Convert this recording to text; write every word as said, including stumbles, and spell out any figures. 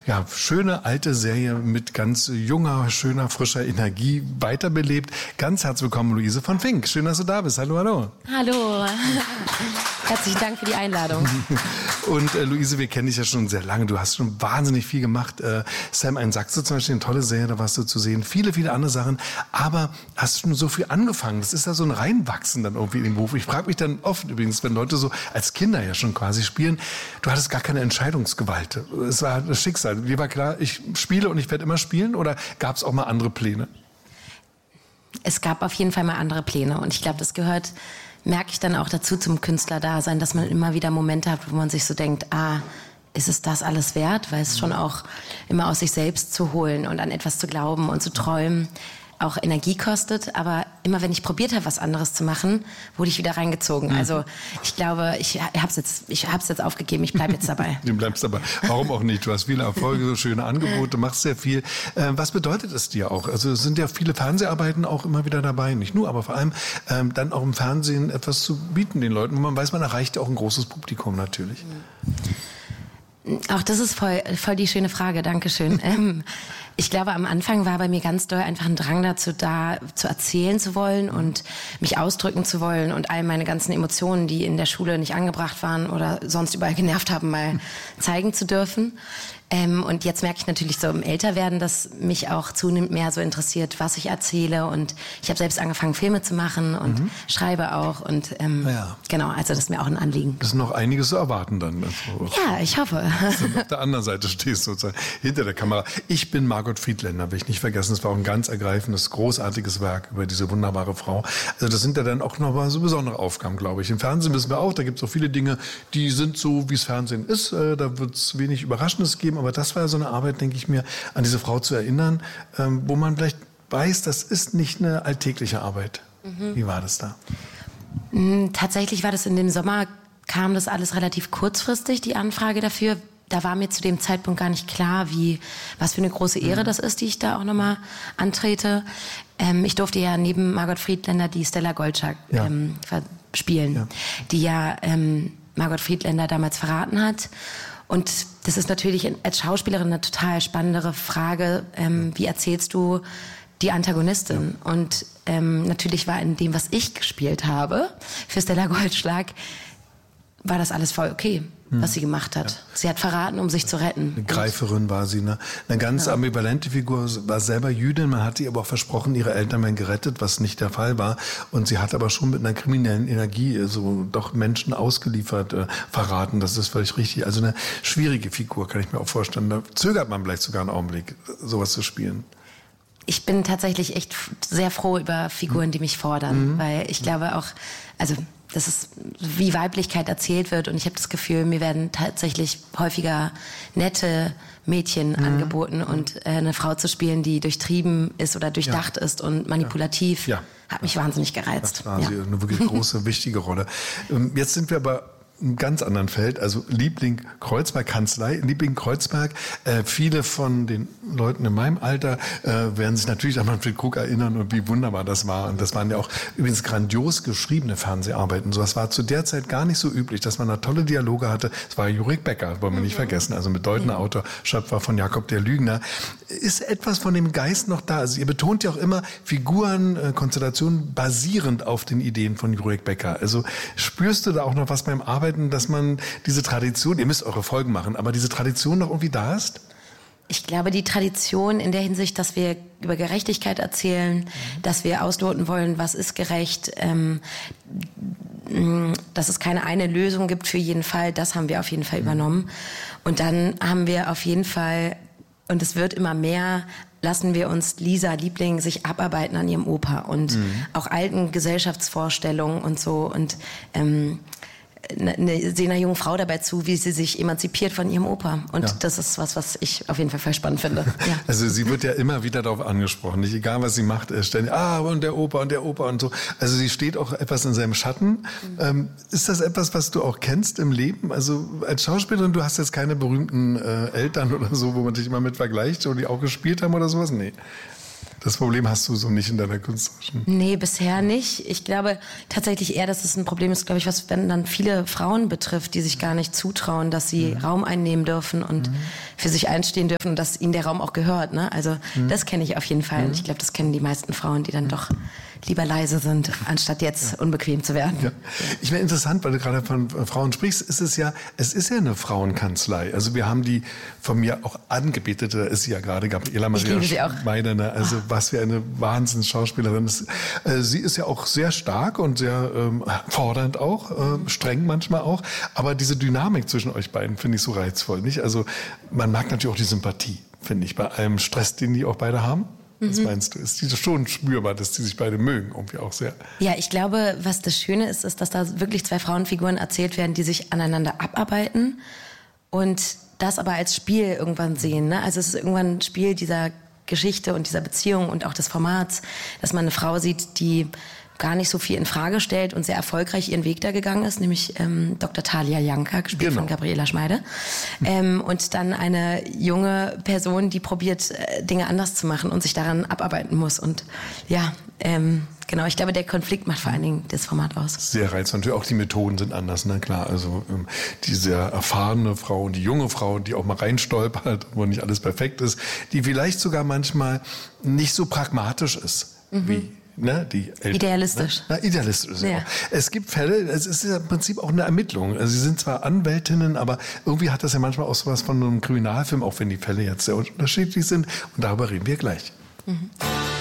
Ja, schöne alte Serie mit ganz junger, schöner, frischer Energie weiterbelebt. Ganz herzlich willkommen, Luise von Fink. Schön, dass du da bist. Hallo, hallo. Hallo. Herzlichen Dank für die Einladung. Und äh, Luise, wir kennen dich ja schon sehr lange. Du hast schon wahnsinnig viel gemacht. Äh, Sam ein Sachse zum Beispiel, eine tolle Serie, da warst du zu sehen. Viele, viele andere Sachen. Aber hast schon so viel angefangen. Das ist ja so ein Reinwachsen dann irgendwie in den Beruf. Ich frage mich dann oft übrigens, wenn Leute so als Kinder ja schon quasi spielen, du hattest gar keine Entscheidungsgewalt. Es war das Schicksal. Dir war klar, ich spiele und ich werde immer spielen, oder gab es auch mal andere Pläne? Es gab auf jeden Fall mal andere Pläne. Und ich glaube, das gehört, merke ich dann auch dazu zum Künstlerdasein, dass man immer wieder Momente hat, wo man sich so denkt, ah, ist es das alles wert? Weil es schon auch immer aus sich selbst zu holen und an etwas zu glauben und zu träumen auch Energie kostet. Aber immer wenn ich probiert habe, was anderes zu machen, wurde ich wieder reingezogen. Mhm. Also ich glaube, ich habe es jetzt, ich hab's jetzt aufgegeben, ich bleibe jetzt dabei. Du bleibst dabei. Warum auch nicht? Du hast viele Erfolge, so schöne Angebote, machst sehr viel. Äh, was bedeutet es dir auch? Also es sind ja viele Fernseharbeiten auch immer wieder dabei. Nicht nur, aber vor allem ähm, dann auch im Fernsehen etwas zu bieten den Leuten. Und man weiß, man erreicht ja auch ein großes Publikum natürlich. Auch das ist voll, voll die schöne Frage, Dankeschön. ähm, ich glaube, am Anfang war bei mir ganz doll einfach ein Drang dazu da, zu erzählen zu wollen und mich ausdrücken zu wollen und all meine ganzen Emotionen, die in der Schule nicht angebracht waren oder sonst überall genervt haben, mal zeigen zu dürfen. Ähm, und jetzt merke ich natürlich so im Älterwerden, dass mich auch zunehmend mehr so interessiert, was ich erzähle. Und ich habe selbst angefangen, Filme zu machen und mhm. schreibe auch. Und ähm, ja. genau, also das ist mir auch ein Anliegen. Es ist noch einiges zu erwarten dann. Also, ja, ich hoffe. Dass du auf der anderen Seite stehst sozusagen, hinter der Kamera. Ich bin Margot Friedländer, will ich nicht vergessen. Es war auch ein ganz ergreifendes, großartiges Werk über diese wunderbare Frau. Also das sind ja dann auch nochmal so besondere Aufgaben, glaube ich. Im Fernsehen wissen wir auch, da gibt es auch viele Dinge, die sind so, wie es Fernsehen ist. Äh, da wird es wenig Überraschendes geben. Aber das war so eine Arbeit, denke ich mir, an diese Frau zu erinnern, ähm, wo man vielleicht weiß, das ist nicht eine alltägliche Arbeit. Mhm. Wie war das da? Tatsächlich war das in dem Sommer, kam das alles relativ kurzfristig, die Anfrage dafür. Da war mir zu dem Zeitpunkt gar nicht klar, wie, was für eine große Ehre mhm. das ist, die ich da auch nochmal antrete. Ähm, ich durfte ja neben Margot Friedländer die Stella Goldschlag ja. ähm, spielen, ja. die ja ähm, Margot Friedländer damals verraten hat. Und das ist natürlich als Schauspielerin eine total spannende Frage. Ähm, wie erzählst du die Antagonistin? Ja. Und ähm, natürlich war in dem, was ich gespielt habe, für Stella Goldschlag, war das alles voll okay, hm. was sie gemacht hat. Ja. Sie hat verraten, um sich zu retten. Eine Greiferin war sie, ne? Eine ganz ja. ambivalente Figur, war selber Jüdin. Man hat ihr aber auch versprochen, ihre Eltern werden gerettet, was nicht der Fall war. Und sie hat aber schon mit einer kriminellen Energie so doch Menschen ausgeliefert, äh, verraten. Das ist völlig richtig. Also eine schwierige Figur, kann ich mir auch vorstellen. Da zögert man vielleicht sogar einen Augenblick, sowas zu spielen. Ich bin tatsächlich echt sehr froh über Figuren, die mich fordern. Mhm. Weil ich glaube auch, also das ist, wie Weiblichkeit erzählt wird. Und ich habe das Gefühl, mir werden tatsächlich häufiger nette Mädchen mhm. angeboten. Und äh, eine Frau zu spielen, die durchtrieben ist oder durchdacht ja. ist und manipulativ, ja. hat mich wahnsinnig gereizt. Das war ja. sie, eine wirklich große, wichtige Rolle. Jetzt sind wir aber einem ganz anderen Feld, also Liebling Kreuzberg Kanzlei, Liebling Kreuzberg. Äh, viele von den Leuten in meinem Alter äh, werden sich natürlich an Manfred Krug erinnern und wie wunderbar das war. Und das waren ja auch übrigens grandios geschriebene Fernseharbeiten. So, das war zu der Zeit gar nicht so üblich, dass man da tolle Dialoge hatte. Es war Jurik Becker, wollen wir nicht vergessen, also ein bedeutender mhm. Autor, Schöpfer von Jakob der Lügner. Ist etwas von dem Geist noch da? Also ihr betont ja auch immer Figuren, äh, Konstellationen basierend auf den Ideen von Jurik Becker. Also spürst du da auch noch was beim Arbeiten, dass man diese Tradition, ihr müsst eure Folgen machen, aber diese Tradition noch irgendwie da ist? Ich glaube, die Tradition in der Hinsicht, dass wir über Gerechtigkeit erzählen, mhm. dass wir ausloten wollen, was ist gerecht, ähm, dass es keine eine Lösung gibt für jeden Fall, das haben wir auf jeden Fall mhm. übernommen. Und dann haben wir auf jeden Fall, und es wird immer mehr, lassen wir uns Lisa Liebling sich abarbeiten an ihrem Opa und mhm. auch alten Gesellschaftsvorstellungen und so und ähm, eine, sehen einer jungen Frau dabei zu, wie sie sich emanzipiert von ihrem Opa. Und ja. das ist was, was ich auf jeden Fall voll spannend finde. Ja. Also sie wird ja immer wieder darauf angesprochen. Nicht egal, was sie macht, ständig, ah, und der Opa und der Opa und so. Also sie steht auch etwas in seinem Schatten. Mhm. Ähm, ist das etwas, was du auch kennst im Leben? Also als Schauspielerin, du hast jetzt keine berühmten äh, Eltern oder so, wo man dich immer mit vergleicht, oder die auch gespielt haben oder sowas? Nee. Das Problem hast du so nicht in deiner künstlerischen... Nee, bisher nicht. Ich glaube tatsächlich eher, dass es ein Problem ist, glaube ich, was wenn dann viele Frauen betrifft, die sich gar nicht zutrauen, dass sie mhm. Raum einnehmen dürfen und mhm. für sich einstehen dürfen und dass ihnen der Raum auch gehört. Ne? Also mhm. das kenne ich auf jeden Fall. Mhm. Und ich glaube, das kennen die meisten Frauen, die dann mhm. doch lieber leise sind, anstatt jetzt ja. unbequem zu werden. Ja. Ich meine, interessant, weil du gerade von Frauen sprichst, ist es ja, es ist ja eine Frauenkanzlei. Also wir haben die von mir auch angebetete, ist sie ja gerade, Gabriela Maria Schmeidener, also oh. was für eine Wahnsinns-Schauspielerin ist. Sie ist ja auch sehr stark und sehr ähm, fordernd auch, äh, streng manchmal auch, aber diese Dynamik zwischen euch beiden finde ich so reizvoll, nicht? Also man mag natürlich auch die Sympathie, finde ich, bei allem Stress, den die auch beide haben. Was mhm. meinst du? Ist die schon spürbar, dass die sich beide mögen, irgendwie auch sehr? Ja, ich glaube, was das Schöne ist, ist, dass da wirklich zwei Frauenfiguren erzählt werden, die sich aneinander abarbeiten und das aber als Spiel irgendwann sehen. Ne? Also es ist irgendwann ein Spiel dieser Geschichte und dieser Beziehung und auch des Formats, dass man eine Frau sieht, die gar nicht so viel in Frage stellt und sehr erfolgreich ihren Weg da gegangen ist, nämlich ähm, Doktor Thalia Janka, gespielt genau. von Gabriela Schmeide. Ähm, und dann eine junge Person, die probiert, äh, Dinge anders zu machen und sich daran abarbeiten muss. Und ja, ähm, genau, ich glaube, der Konflikt macht vor allen Dingen das Format aus. Sehr reizvoll. Natürlich auch die Methoden sind anders, na klar. Also ähm, die sehr erfahrene Frau und die junge Frau, die auch mal reinstolpert, wo nicht alles perfekt ist, die vielleicht sogar manchmal nicht so pragmatisch ist mhm. wie Ne, die Eltern, idealistisch. Ne? Na, idealistisch. Ja. Es gibt Fälle, es ist ja im Prinzip auch eine Ermittlung. Also sie sind zwar Anwältinnen, aber irgendwie hat das ja manchmal auch sowas von einem Kriminalfilm, auch wenn die Fälle jetzt sehr unterschiedlich sind. Und darüber reden wir gleich. Mhm.